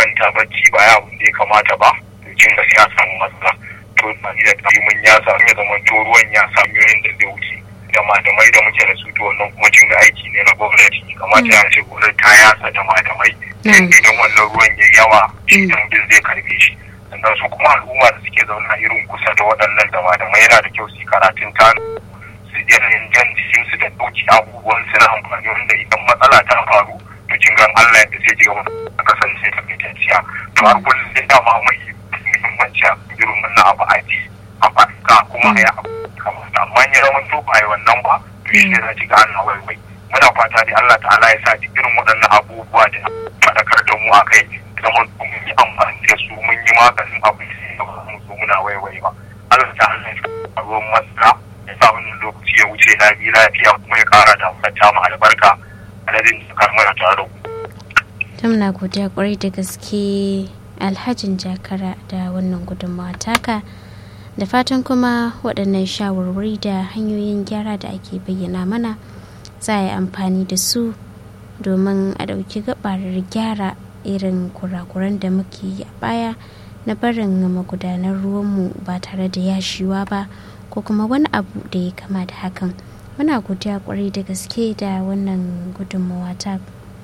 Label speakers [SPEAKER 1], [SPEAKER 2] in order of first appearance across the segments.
[SPEAKER 1] kwanta bacci ba ya abin da ya kamata ba to kin ga sai a samu matsala to ni da mun ya samu ya zama to ruwan ya samu yayin da zai wuce da malamai da muke da su to wannan kuma kin ga aiki ne na gwamnati kamata ya ce gwamnati ta yasa da malamai idan wannan ruwan ya yawa shi dan zai karbe shi sannan su kuma al'umma da suke zauna irin kusa da waɗannan da malamai yana da kyau su karatun ta su yanayin jan jikinsu da ɗauki abubuwan su na amfani wanda idan matsala ta faru to kin ga Allah ya sai ji gaba a kasance ta fitacciya to har kullum sai dama mai muhimmanci a irin wannan abu a ji a faɗa kuma a yi abu kamar amma ya zama to ba yi wannan ba to shi ne za ki ga Allah wai muna fata dai Allah ta'ala ya sa irin waɗannan abubuwa da faɗakar da mu a kai zama mun yi amfani da su mun yi maganin abu da mu so muna waiwai ba Allah ta'ala ya sa ruwan masara ya sa wannan lokaci ya wuce lafiya kuma ya ƙara da ta mu albarka aladin da karmar tare da ku.
[SPEAKER 2] Tamna godiya kwarai da gaske Alhajin Jakara da wannan gudunmawa taka da fatan kuma waɗannan shawarwari da hanyoyin gyara da ake bayyana mana za a yi amfani da su domin a ɗauki gabarar gyara irin kurakuran da muke yi a baya na barin magudanar ruwanmu ba tare da yashiwa ba ko kuma wani abu da ya kama da hakan. Muna godiya kwarai da gaske da wannan gudunmawa ta.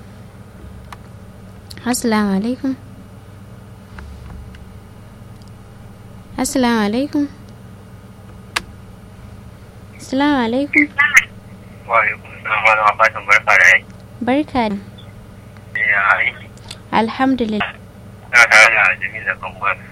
[SPEAKER 2] Assalamu alaikum. Assalamu alaikum. Assalamu alaikum.
[SPEAKER 1] Wa alaikum salam, fatan barka da yai.
[SPEAKER 2] Barka.
[SPEAKER 1] Ya aiki.
[SPEAKER 2] Alhamdulillah.
[SPEAKER 1] Na tare da Jamila Kamfan.